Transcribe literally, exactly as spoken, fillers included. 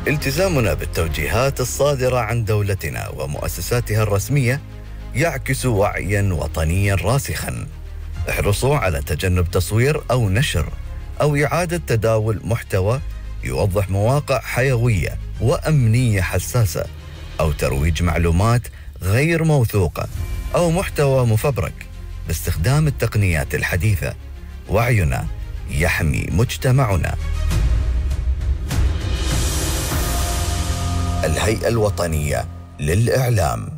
التزامنا بالتوجيهات الصادرة عن دولتنا ومؤسساتها الرسمية يعكس وعياً وطنياً راسخاً. احرصوا على تجنب تصوير أو نشر أو إعادة تداول محتوى يوضح مواقع حيوية وأمنية حساسة، أو ترويج معلومات غير موثوقة أو محتوى مفبرك باستخدام التقنيات الحديثة. وعينا يحمي مجتمعنا. الهيئة الوطنية للإعلام.